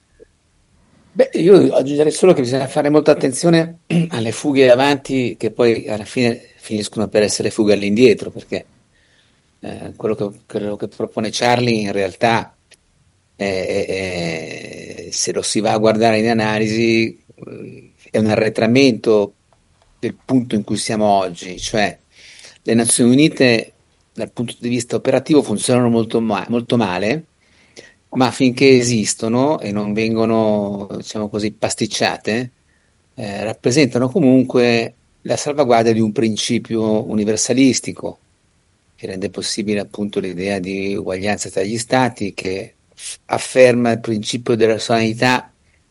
Beh, io aggiungerei solo che bisogna fare molta attenzione alle fughe avanti che poi alla fine finiscono per essere fughe all'indietro, perché Eh, quello, che, quello che propone Charlie in realtà è, è, è, se lo si va a guardare in analisi è un arretramento del punto in cui siamo oggi, cioè le Nazioni Unite dal punto di vista operativo funzionano molto, ma- molto male, ma finché esistono e non vengono, diciamo così, pasticciate, eh, rappresentano comunque la salvaguardia di un principio universalistico che rende possibile appunto l'idea di uguaglianza tra gli stati, che afferma il principio della sovranità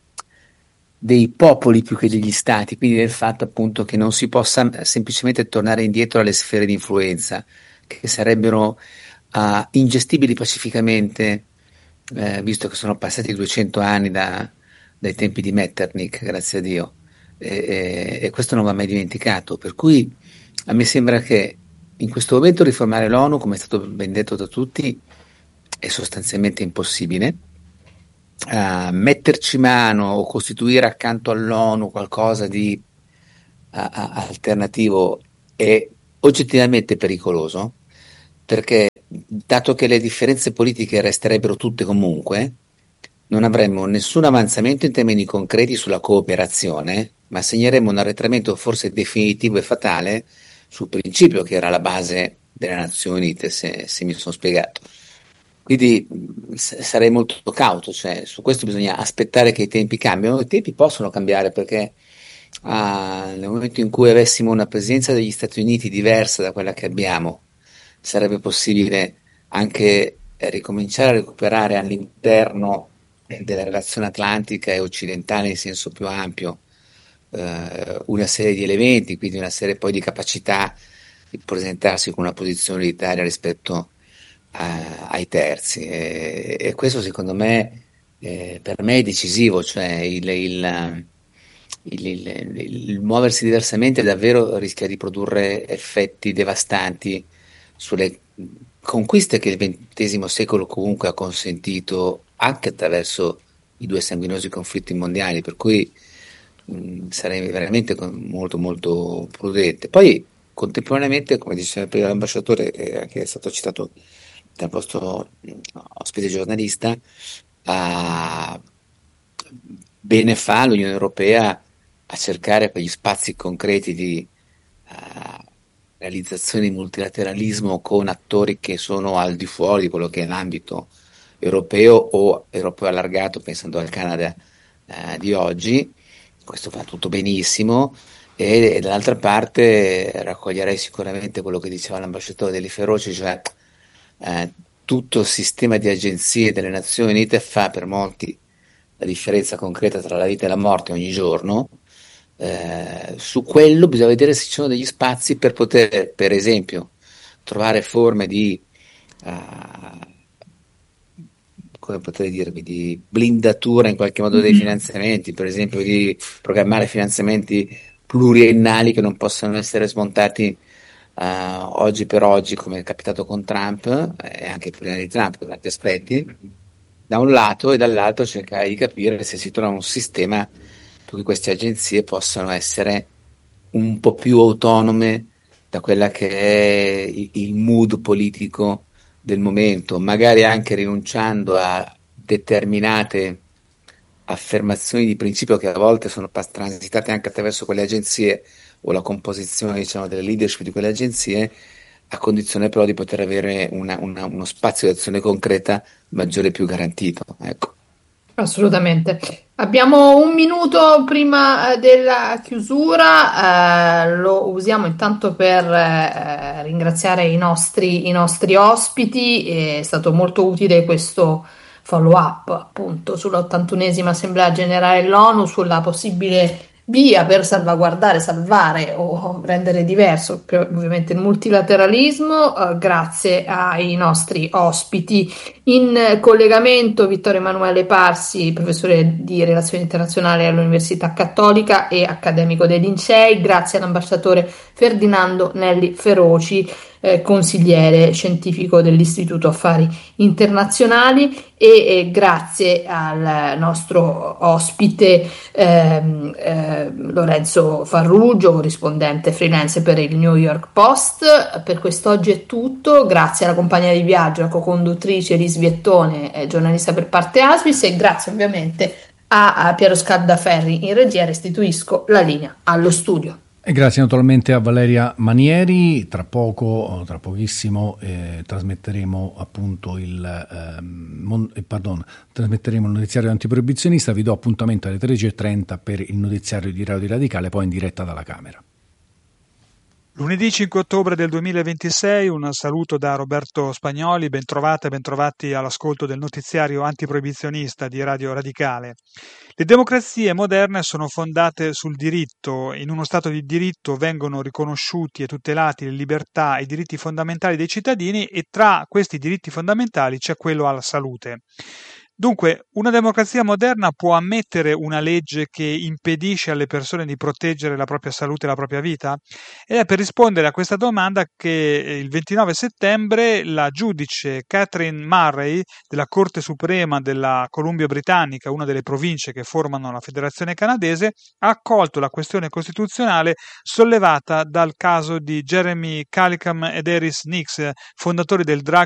dei popoli più che degli stati, quindi del fatto appunto che non si possa semplicemente tornare indietro alle sfere di influenza, che sarebbero uh, ingestibili pacificamente, eh, visto che sono passati duecento anni da, dai tempi di Metternich, grazie a Dio, e, e, e questo non va mai dimenticato, per cui a me sembra che in questo momento riformare l'ONU, come è stato ben detto da tutti, è sostanzialmente impossibile. Uh, metterci mano o costituire accanto all'ONU qualcosa di uh, alternativo è oggettivamente pericoloso, perché dato che le differenze politiche resterebbero tutte comunque, non avremmo nessun avanzamento in termini concreti sulla cooperazione, ma segneremmo un arretramento forse definitivo e fatale sul principio che era la base delle Nazioni Unite, se, se mi sono spiegato. Quindi sarei molto cauto, cioè su questo bisogna aspettare che i tempi cambiano. I tempi possono cambiare perché ah, nel momento in cui avessimo una presenza degli Stati Uniti diversa da quella che abbiamo, sarebbe possibile anche eh, ricominciare a recuperare all'interno della relazione atlantica e occidentale in senso più ampio eh, una serie di elementi, quindi una serie poi di capacità di presentarsi con una posizione unitaria rispetto a, ai terzi e, e questo secondo me eh, per me è decisivo, cioè il, il, il, il, il muoversi diversamente davvero rischia di produrre effetti devastanti sulle conquiste che il ventesimo secolo comunque ha consentito anche attraverso i due sanguinosi conflitti mondiali, per cui mh, sarei veramente molto molto prudente. Poi contemporaneamente, come diceva prima l'ambasciatore, eh, che è stato citato dal vostro ospite giornalista, uh, bene fa l'Unione Europea a cercare quegli spazi concreti di uh, realizzazione di multilateralismo con attori che sono al di fuori di quello che è l'ambito europeo o europeo allargato, pensando al Canada uh, di oggi. Questo va tutto benissimo. E, e dall'altra parte raccoglierei sicuramente quello che diceva l'ambasciatore degli Feroci, cioè Eh, tutto il sistema di agenzie delle Nazioni Unite fa per molti la differenza concreta tra la vita e la morte ogni giorno. Eh, su quello bisogna vedere se ci sono degli spazi per poter, per esempio, trovare forme di uh, come potrei dirvi, di blindatura in qualche modo dei finanziamenti, per esempio di programmare finanziamenti pluriennali che non possono essere smontati Uh, oggi per oggi, come è capitato con Trump e anche prima di Trump per tanti aspetti, da un lato, e dall'altro cercare di capire se si trova un sistema per cui queste agenzie possano essere un po' più autonome da quella che è il mood politico del momento, magari anche rinunciando a determinate affermazioni di principio che a volte sono transitate anche attraverso quelle agenzie o la composizione, diciamo, delle leadership di quelle agenzie, a condizione però di poter avere una, una, uno spazio di azione concreta maggiore e più garantito. Ecco. Assolutamente. Abbiamo un minuto prima della chiusura, eh, lo usiamo intanto per eh, ringraziare i nostri, i nostri ospiti. È stato molto utile questo follow up appunto sull'ottantunesima Assemblea Generale dell'ONU, sulla possibile via per salvaguardare, salvare o rendere diverso ovviamente il multilateralismo. Eh, grazie ai nostri ospiti. In collegamento Vittorio Emanuele Parsi, professore di Relazioni Internazionali all'Università Cattolica e accademico dei Lincei. Grazie all'ambasciatore Ferdinando Nelli Feroci, eh, consigliere scientifico dell'Istituto Affari Internazionali, e eh, grazie al nostro ospite ehm, eh, Lorenzo Farrugio, corrispondente freelance per il New York Post. Per quest'oggi è tutto, grazie alla compagnia di viaggio, la co-conduttrice Elis Viettone, eh, giornalista per parte Asvis, e grazie ovviamente a, a Piero Scaldaferri in regia. Restituisco la linea allo studio. E grazie naturalmente a Valeria Manieri. Tra poco, tra pochissimo, eh, trasmetteremo appunto il eh, mon- eh, pardon, trasmetteremo il notiziario antiproibizionista. Vi do appuntamento alle tredici e trenta per il notiziario di Radio Radicale, poi in diretta dalla Camera. Lunedì cinque ottobre del duemilaventisei, un saluto da Roberto Spagnoli, bentrovate e bentrovati all'ascolto del notiziario antiproibizionista di Radio Radicale. Le democrazie moderne sono fondate sul diritto. In uno Stato di diritto vengono riconosciuti e tutelati le libertà e i diritti fondamentali dei cittadini e tra questi diritti fondamentali c'è quello alla salute. Dunque, una democrazia moderna può ammettere una legge che impedisce alle persone di proteggere la propria salute e la propria vita? Ed è per rispondere a questa domanda che il ventinove settembre la giudice Catherine Murray della Corte Suprema della Columbia Britannica, una delle province che formano la Federazione canadese, ha accolto la questione costituzionale sollevata dal caso di Jeremy Callicum ed Eris Nix, fondatori del drug